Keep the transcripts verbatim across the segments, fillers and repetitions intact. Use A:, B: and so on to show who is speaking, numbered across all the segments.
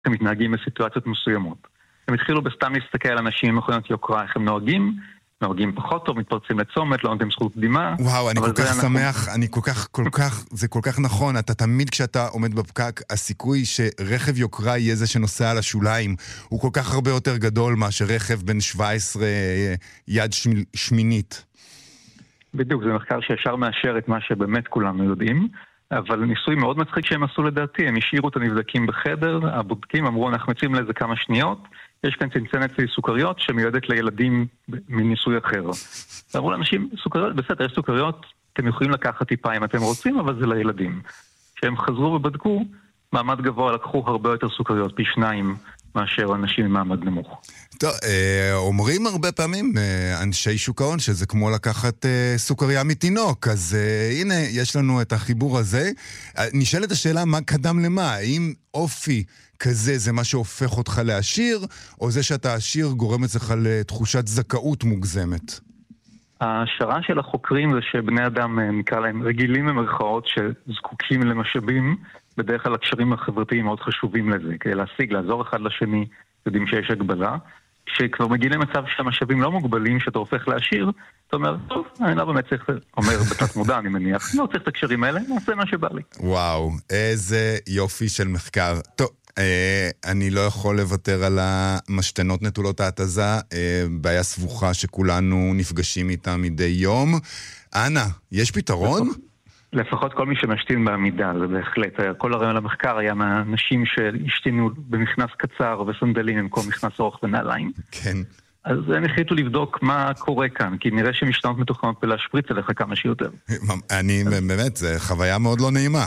A: הם מתנהגים בסיטואציות מסוימות. הם התחילו בסתם להסתכל על אנשים עם מכוניות יוקרה, איך הם נוהגים, נוהגים פחות טוב, מתפרצים לצומת, לא נותנים זכות קדימה.
B: וואו, אני כל כך שמח, אני כל כך, כל כך, זה כל כך נכון. אתה תמיד כשאתה עומד בפקק, הסיכוי שרכב יוקרה יהיה זה שנוסע על השוליים, הוא כל כך הרבה יותר גדול מאשר רכב בן שבע עשרה יד שמינית.
A: בדיוק, זה מחקר שישר מאשר את מה שבאמת כולנו יודעים, אבל ניסוי מאוד מצחיק שהם עשו לדעתי, הם השאירו את הנבדקים בחדר, הבודקים אמרו, אנחנו מצאים לזה כמה שניות, יש כאן צנצנת סוכריות שמיועדת לילדים מניסוי אחר. אמרו לאנשים, סוכריות, בסדר, יש סוכריות, אתם יכולים לקחת טיפה אם אתם רוצים, אבל זה לילדים. כשהם חזרו ובדקו, מעמד גבוה לקחו הרבה יותר סוכריות, פי שניים מאשר אנשים ממעמד נמוך.
B: טוב, אומרים הרבה פעמים אנשי שוק ההון שזה כמו לקחת סוכריה מתינוק, אז הנה יש לנו את החיבור הזה. נשאלת השאלה מה קדם למה, האם אופי כזה זה מה שהופך אותך לעשיר, או זה שאתה עשיר גורם אצלך לתחושת זכאות מוגזמת?
A: ההשערה של החוקרים זה שבני אדם נקרא להם רגילים במרכאות שזקוקים למשאבים, בדרך כלל הקשרים החברתיים מאוד חשובים לזה, כדי להשיג, לעזור אחד לשני, יודעים שיש הגבלה. כשכבר מגיעים למצב שהמשאבים לא מוגבלים, שאתה הופך לעשיר, אתה אומר, טוב, אני לא באמת צריך, אומר בתת מודע, אני מניח, לא צריך את הקשרים האלה, נעשה מה שבא לי.
B: וואו, איזה יופי של מחקר. טוב, אה, אני לא יכול לוותר על המשתנות נטולות ההתזה, אה, בעיה סבוכה שכולנו נפגשים איתה מדי יום. אנה, יש פתרון?
A: לפחות כל מי שמשתין בעמידה, זה בהחלט. כל הרעיון למחקר היה מהאנשים שהשתינו במכנס קצר וסנדלים במקום מכנס ארוך ונעליים.
B: כן.
A: אז הם החליטו לבדוק מה קורה כאן, כי נראה שמשתנות מתוכנות ולהשפריץ עליך כמה שיותר.
B: אני, באמת, זה חוויה מאוד לא נעימה.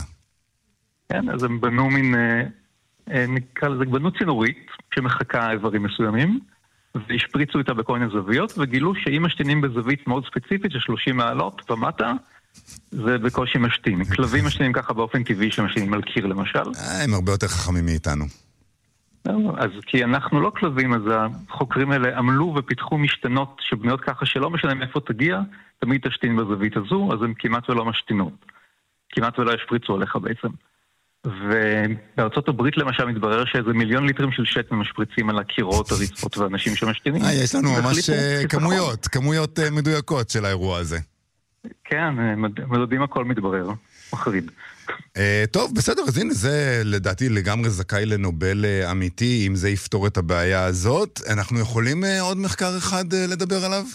A: כן, אז הם בנו מין, נקרא לזה, בנו צינורית שמחכה איברים מסוימים, והשפריצו איתה בכל מיני זוויות, וגילו שאם משתינים בזווית מאוד ספציפית של שלושים מעלות ומטה, זה בקושי משתין. כלבים משתינים ככה באופן טבעי שמשתינים על קיר למשל.
B: הם הרבה יותר חכמים מאיתנו.
A: אז כי אנחנו לא כלבים, אז החוקרים האלה עמלו ופיתחו משתנות שבנויות ככה שלא משנה מאיפה תגיע, תמיד תשתין בזווית הזו, אז הם כמעט ולא משתינות. כמעט ולא ישפריצו עליך בעצם. ובארצות הברית למשל מתברר שאיזה מיליון ליטרים של שתן משפריצים על הקירות, הרצפות ואנשים שמשתינים.
B: יש לנו ממש כמויות, כמויות מדויקות של האירוע הזה.
A: כן, מדודים הכל מתברר, מחריד.
B: טוב, בסדר, אז הנה, זה לדעתי לגמרי זכאי לנובל אמיתי, אם זה יפתור את הבעיה הזאת. אנחנו יכולים עוד מחקר אחד לדבר עליו?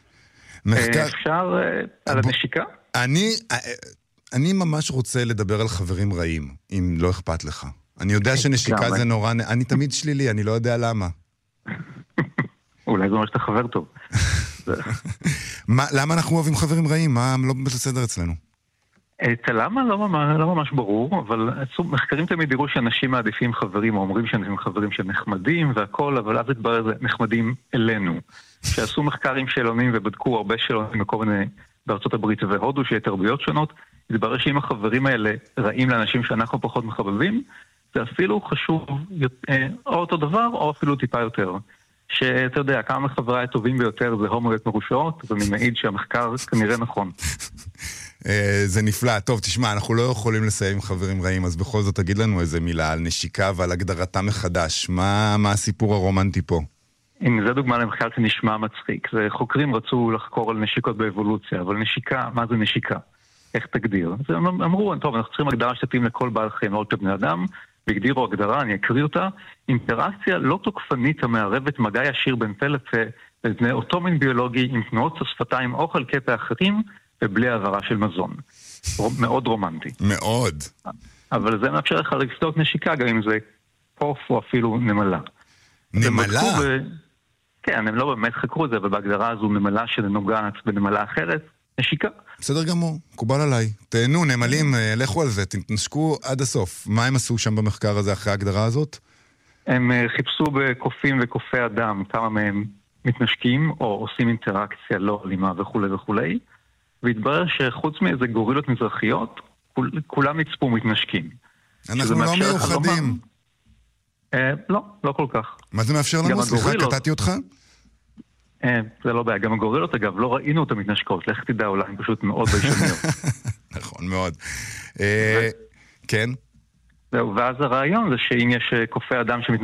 A: אפשר על הנשיקה?
B: אני, אני ממש רוצה לדבר על חברים רעים, אם לא אכפת לך. אני יודע שנשיקה זה נורא, אני תמיד שלילי, אני לא יודע למה.
A: אולי זה אומר שאתה חבר טוב.
B: למה אנחנו אוהבים חברים רעים? מה לא בסדר אצלנו?
A: את הלמה לא ממש ברור, אבל מחקרים תמיד יראו שאנשים מעדיפים חברים, או אומרים שאנשים חברים שנחמדים והכל, אבל אז התברר זה נחמדים אלינו. שעשו מחקרים שאלונים ובדקו הרבה שאלונים בכל מיני בארצות הברית והודו, שיהיה תרבויות שונות, התברר שאם החברים האלה רעים לאנשים שאנחנו פחות מחבבים, זה אפילו חשוב או אותו דבר, או אפילו טיפה יותר. שאתה יודע, כמה חבריי הטובים ביותר זה הומואיות מרושעות, אז אני מעיד שהמחקר כנראה נכון.
B: זה נפלא. טוב, תשמע, אנחנו לא יכולים לסיים עם חברים רעים, אז בכל זאת תגיד לנו איזה מילה על נשיקה ועל הגדרתה מחדש. מה, מה הסיפור הרומנטי פה?
A: הנה, זה דוגמה למחקר שנשמע מצחיק. חוקרים רצו לחקור על נשיקות באבולוציה, אבל נשיקה, מה זה נשיקה? איך תגדיר? אז הם אמרו, טוב, אנחנו צריכים הגדרה שתתאים לכל בעל חיים, לא לבני אדם, והגדירו הגדרה, אני אקריא אותה, אינטראקציה לא תוקפנית המערבת מגע ישיר בין פה לפה, לבני אותו מין ביולוגי עם תנועות השפתיים או חלקי פה אחרים, ובלי העברה של מזון. מאוד רומנטי.
B: מאוד.
A: אבל זה מאפשר לך לבדוק נשיקה, גם אם זה קוף או אפילו נמלה.
B: נמלה?
A: ב... כן, הם לא באמת חקרו את זה, אבל בהגדרה הזו נמלה שנוגעת בנמלה אחרת, נשיקה.
B: בסדר גמור, קובל עליי. תהנו, נמלים, לכו על זה, תנשקו עד הסוף. מה הם עשו שם במחקר הזה אחרי ההגדרה הזאת?
A: הם חיפשו בקופים וקופי אדם, כמה מהם מתנשקים או עושים אינטראקציה לא אלימה וכו' וכו'. והתברר שחוץ מאיזה גורילות מזרחיות, כול, כולם נצפו מתנשקים.
B: אנחנו לא מיוחדים.
A: אה, לא, לא כל כך.
B: מה זה מאפשר לנו? סליחה, קטעתי אותך?
A: אה, זה לא בעיה. גם הגורילות, אגב, לא ראינו אותם מתנשקות. לך תדע, אולי הם פשוט מאוד בישניות.
B: נכון, מאוד. אה, כן?
A: זהו, ואז הרעיון זה שאם יש קופי אדם שמתנהגים